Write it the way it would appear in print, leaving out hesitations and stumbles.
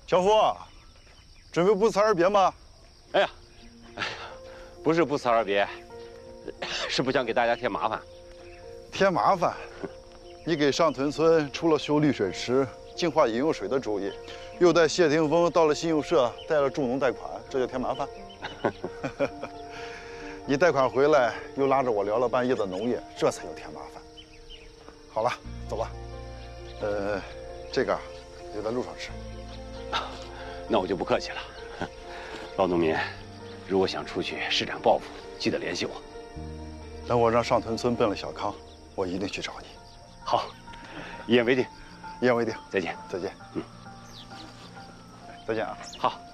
樵夫，准备不辞而别吗？ 哎呀，不是不辞而别，是不想给大家添麻烦。 添麻烦？你给上屯村出了修滤水池、净化饮用水的主意，又带谢霆锋到了信用社贷了助农贷款，这就添麻烦？你贷款回来，又拉着我聊了半夜的农业，这才有添麻烦。好了，走吧。这个留在路上吃。 那我就不客气了。老农民，如果想出去施展抱负，记得联系我。 等我让上屯村奔了小康，我一定去找你。 好，一言为定。 一言为定。 再见。 再见。再见啊。 好。